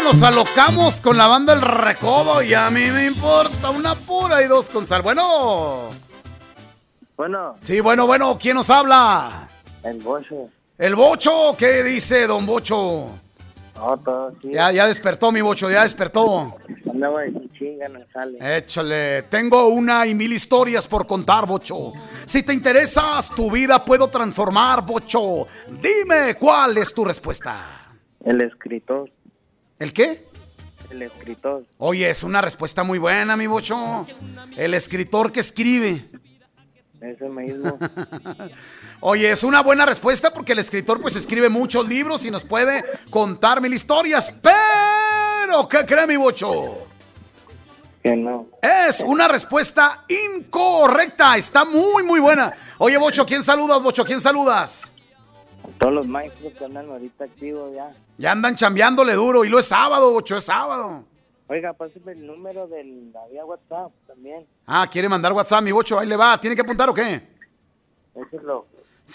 nos alocamos con la banda El Recodo y a mí me importa una pura y dos con sal. Bueno. Bueno. Sí, bueno, ¿quién nos habla? El Bocho. ¿El Bocho? ¿Qué dice, don Bocho? No, todo sí. Ya despertó mi Bocho, ya despertó. Andaba de chinga, no sale. Échale, tengo una y mil historias por contar, Bocho. Si te interesas, tu vida puedo transformar, Bocho. Dime, ¿cuál es tu respuesta? El escritor. ¿El qué? El escritor. Oye, es una respuesta muy buena, mi Bocho. El escritor que escribe. Ese mismo. Oye, es una buena respuesta porque el escritor pues escribe muchos libros y nos puede contar mil historias. Pero, ¿qué cree, mi Bocho? Que no. Es una respuesta incorrecta. Está muy, muy buena. Oye, Bocho, ¿quién saludas, Bocho? ¿Quién saludas? Todos los maestros que andan ahorita activos ya. Ya andan chambeándole duro. Y lo es sábado, Bocho, es sábado. Oiga, pásame el número de la vía WhatsApp también. Ah, quiere mandar WhatsApp, mi Bocho. Ahí le va. ¿Tiene que apuntar o qué? Eso es lo.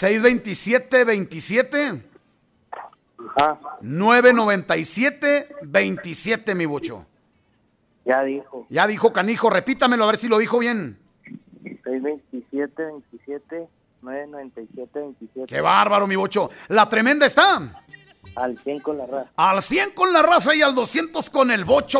627-27. Ajá. 997-27, mi Bocho. Ya dijo. Ya dijo canijo. Repítamelo a ver si lo dijo bien. 627-27, 997-27. Qué bárbaro, mi Bocho. La tremenda está. Al 100 con la raza. Al 100 con la raza y al 200 con el Bocho.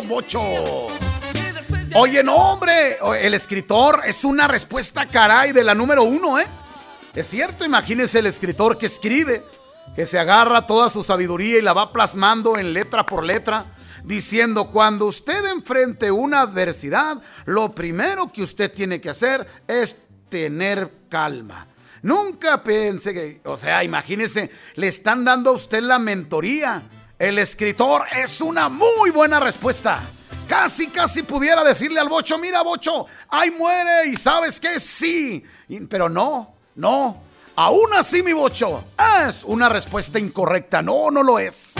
Oye, no, hombre. El escritor es una respuesta, caray, de la número 1, ¿eh? Es cierto, imagínese el escritor que escribe, que se agarra toda su sabiduría y la va plasmando en letra por letra, diciendo, cuando usted enfrente una adversidad, lo primero que usted tiene que hacer es tener calma. Nunca piense que, o sea, imagínese, le están dando a usted la mentoría. El escritor es una muy buena respuesta. Casi pudiera decirle al Bocho, mira, Bocho, ahí muere y ¿sabes qué? Sí, pero no, aún así, mi Bocho, es una respuesta incorrecta. No lo es.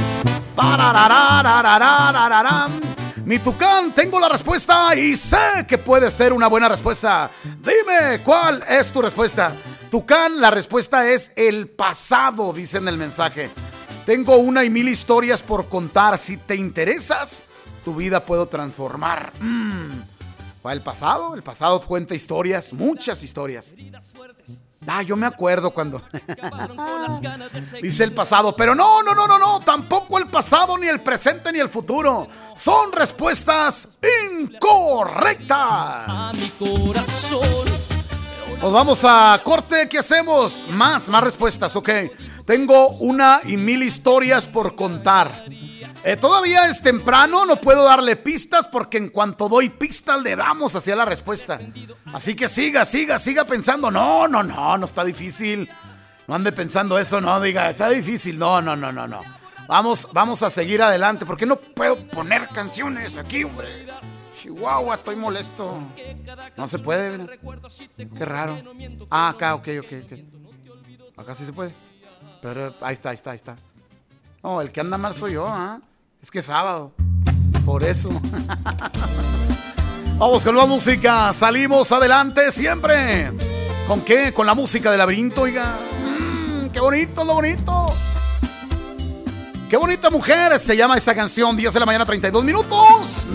Mi Tucán, tengo la respuesta y sé que puede ser una buena respuesta. Dime, ¿cuál es tu respuesta? Tucán, la respuesta es el pasado, dice en el mensaje. Tengo una y mil historias por contar. Si te interesas, tu vida puedo transformar. ¿Fue el pasado? El pasado cuenta historias, muchas historias. Yo me acuerdo cuando dice el pasado, pero no, tampoco el pasado, ni el presente, ni el futuro. Son respuestas incorrectas. Nos vamos a corte, ¿qué hacemos? Más respuestas, ok. Tengo una y mil historias por contar. Todavía es temprano, no puedo darle pistas porque en cuanto doy pistas le damos hacia la respuesta. Así que siga pensando. No está difícil. No ande pensando eso, no diga, está difícil. No. Vamos a seguir adelante porque no puedo poner canciones aquí, hombre. Chihuahua, estoy molesto. No se puede, mira. Qué raro. Acá, ok. Acá sí se puede. Pero ahí está. No, el que anda mal soy yo, ¿ah? Es que es sábado. Por eso. Vamos con la música. Salimos adelante siempre. ¿Con qué? Con la música del Laberinto, oiga. Qué bonito, lo bonito. Qué bonita mujer se llama esta canción. 10 de la mañana, 32 minutos.